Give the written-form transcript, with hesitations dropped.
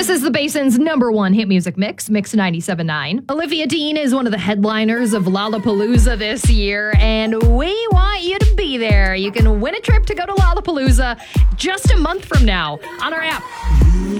This is the Basin's #1 hit music mix, Mix 97.9. Olivia Dean is one of the headliners of Lollapalooza this year, and we want you to be there. You can win a trip to go to Lollapalooza just a month from now on our app.